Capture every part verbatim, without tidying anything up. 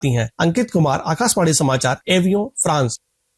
सकती हैं। अंकित कुमार, आकाशवाणी समाचार, एवियो, फ्रांस।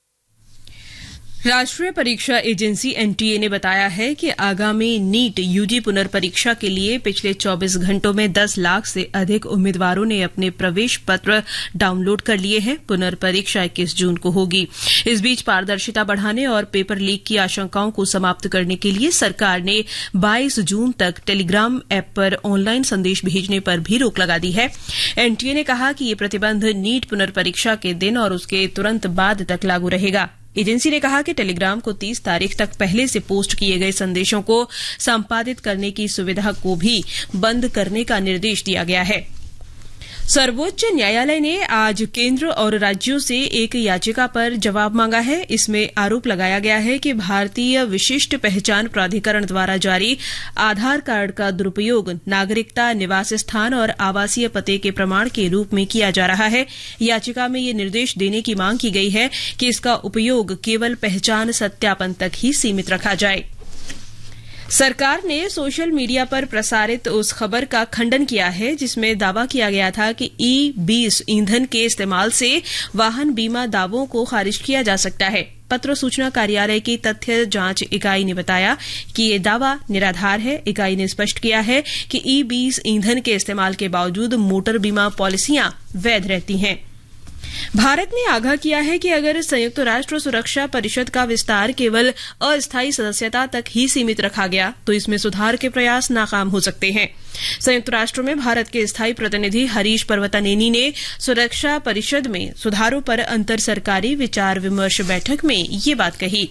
राष्ट्रीय परीक्षा एजेंसी एनटीए ने बताया है कि आगामी नीट यूजी पुनर्परीक्षा के लिए पिछले चौबीस घंटों में दस लाख से अधिक उम्मीदवारों ने अपने प्रवेश पत्र डाउनलोड कर लिए हैं। पुनर्परीक्षा इक्कीस जून को होगी। इस बीच पारदर्शिता बढ़ाने और पेपर लीक की आशंकाओं को समाप्त करने के लिए सरकार ने बाईस जून तक टेलीग्राम ऐप पर ऑनलाइन संदेश भेजने पर भी रोक लगा दी है। एनटीए ने कहा कि ये प्रतिबंध नीट पुनर्परीक्षा के दिन और उसके तुरंत बाद तक लागू रहेगा। एजेंसी ने कहा कि टेलीग्राम को तीस तारीख तक पहले से पोस्ट किए गए संदेशों को संपादित करने की सुविधा को भी बंद करने का निर्देश दिया गया है। सर्वोच्च न्यायालय ने आज केंद्र और राज्यों से एक याचिका पर जवाब मांगा है। इसमें आरोप लगाया गया है कि भारतीय विशिष्ट पहचान प्राधिकरण द्वारा जारी आधार कार्ड का दुरुपयोग नागरिकता, निवास स्थान और आवासीय पते के प्रमाण के रूप में किया जा रहा है। याचिका में ये निर्देश देने की मांग की गई है कि इसका उपयोग केवल पहचान सत्यापन तक ही सीमित रखा जाए। सरकार ने सोशल मीडिया पर प्रसारित उस खबर का खंडन किया है जिसमें दावा किया गया था कि ई बीस ईंधन के इस्तेमाल से वाहन बीमा दावों को खारिज किया जा सकता है। पत्र सूचना कार्यालय की तथ्य जांच इकाई ने बताया कि ये दावा निराधार है। इकाई ने स्पष्ट किया है कि ई बीस ईंधन के इस्तेमाल के बावजूद मोटर बीमा पॉलिसियां वैध रहती हैं। भारत ने आगाह किया है कि अगर संयुक्त राष्ट्र सुरक्षा परिषद का विस्तार केवल अस्थायी सदस्यता तक ही सीमित रखा गया तो इसमें सुधार के प्रयास नाकाम हो सकते हैं। संयुक्त राष्ट्र में भारत के स्थायी प्रतिनिधि हरीश पर्वतनेनी ने सुरक्षा परिषद में सुधारों पर अंतर सरकारी विचार विमर्श बैठक में ये बात कही।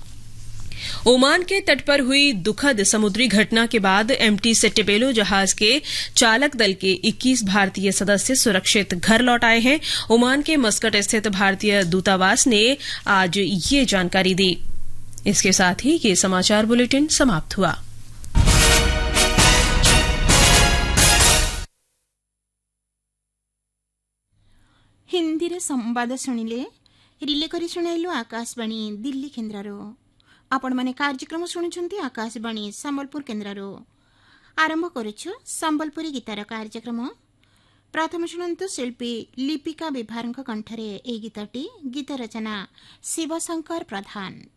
ओमान के तट पर हुई दुखद समुद्री घटना के बाद एमटी सेटेबेलो जहाज के चालक दल के इक्कीस भारतीय सदस्य सुरक्षित घर लौट आए हैं। ओमान के मस्कट स्थित भारतीय दूतावास ने आज ये जानकारी दी। इसके साथ ही ये समाचार बुलेटिन समाप्त हुआ। हिंदी रे संवाद सुनिले रिले करी सुनाइलु आकाशवाणी दिल्ली केन्द्ररो। आपण माने कार्यक्रम शुणुछंती आकाशवाणी संबलपुर केन्द्ररो। आरंभ करुछु संबलपुरी गीतार कार्यक्रम। प्रथम शुणंतु शिल्पी लिपिका विभारଙ୍କ कंठरे ए गीतटी। गीत रचना शिवशंकर प्रधान।